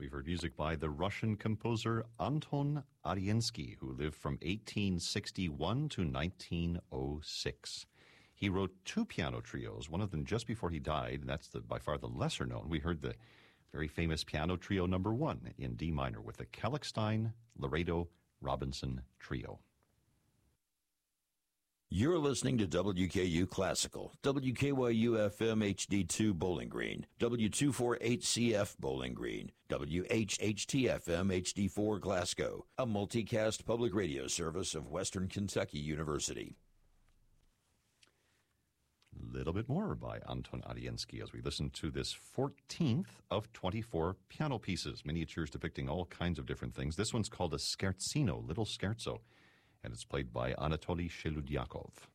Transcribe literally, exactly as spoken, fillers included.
We've heard music by the Russian composer Anton Ariensky, who lived from eighteen sixty-one to nineteen oh six. He wrote two piano trios, one of them just before he died, and that's the, by far the lesser known. We heard the very famous piano trio number one in D minor with the Kalkstein, Laredo, Robinson Trio. You're listening to W K U Classical, W K Y U F M H D two Bowling Green, W two forty-eight C F Bowling Green, W H H T F M H D four Glasgow, a multicast public radio service of Western Kentucky University. A little bit more by Anton Ariensky as we listen to this fourteenth of twenty-four piano pieces, miniatures depicting all kinds of different things. This one's called a scherzino, little scherzo, and it's played by Anatoly Sheludyakov.